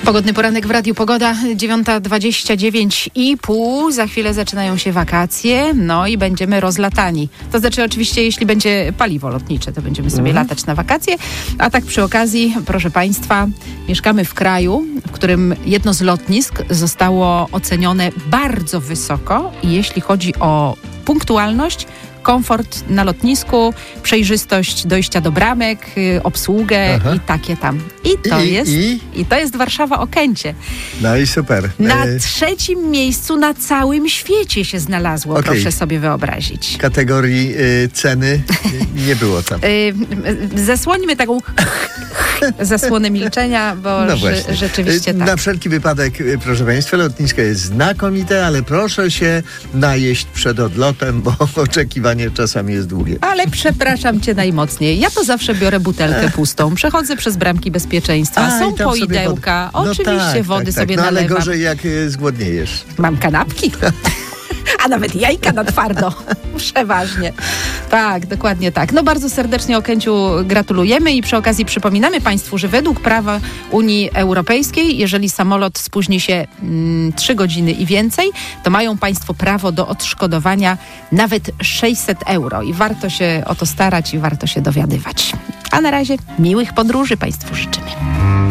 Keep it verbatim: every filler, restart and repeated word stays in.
Pogodny poranek w Radiu Pogoda, dziewiąta dwadzieścia dziewięć i pół. Za chwilę zaczynają się wakacje, no i będziemy rozlatani. To znaczy oczywiście, jeśli będzie paliwo lotnicze, to będziemy sobie mm. latać na wakacje. A tak przy okazji, proszę Państwa, mieszkamy w kraju, w którym jedno z lotnisk zostało ocenione bardzo wysoko. I jeśli chodzi o punktualność, komfort na lotnisku, przejrzystość dojścia do bramek, y, obsługę Aha. i takie tam. I to, I, jest, i? I to jest Warszawa-Okęcie. No i super. Na e... trzecim miejscu na całym świecie się znalazło, okay. Proszę sobie wyobrazić. Kategorii y, ceny y, nie było tam. y, zasłońmy taką zasłonę milczenia, bo no że, rzeczywiście y, tak. Na wszelki wypadek, y, proszę Państwa, lotnisko jest znakomite, ale proszę się najeść przed odlotem, bo oczekiwanie czasami jest długie. Ale przepraszam cię najmocniej. Ja to zawsze biorę butelkę pustą. Przechodzę przez bramki bezpieczeństwa. A, Są poidełka. No Oczywiście tak, wody tak, sobie tak. No, nalewam. ale gorzej jak y, zgłodniejesz. Mam kanapki. A nawet jajka na twardo. Przeważnie. Tak, dokładnie tak. No bardzo serdecznie Okęciu gratulujemy i przy okazji przypominamy Państwu, że według prawa Unii Europejskiej, jeżeli samolot spóźni się mm, trzy godziny i więcej, to mają Państwo prawo do odszkodowania nawet sześćset euro i warto się o to starać i warto się dowiadywać. A na razie miłych podróży Państwu życzymy.